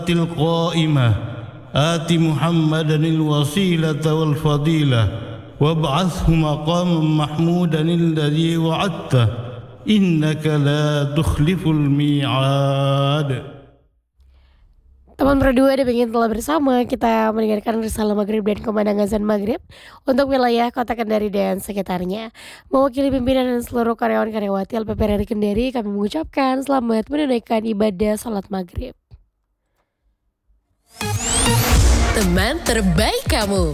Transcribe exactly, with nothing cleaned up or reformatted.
القائمة آت محمدا الوسيلة والفضيلة وابعثه مقاما محمودا الذي وعدته إنك لا تخلف الميعاد. Teman berdua demikian telah bersama kita mendengarkan risalah maghrib dan kumandang azan maghrib untuk wilayah kota Kendari dan sekitarnya. Mewakili pimpinan dan seluruh karyawan karyawati L P P R R I Kendari, kami mengucapkan selamat menunaikan ibadah salat maghrib. Teman terbaik kamu.